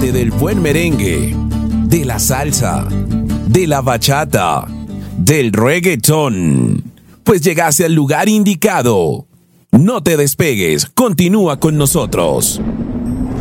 amante del buen merengue, de la salsa, de la bachata, del reggaetón, pues llegaste al lugar indicado. No te despegues, continúa con nosotros.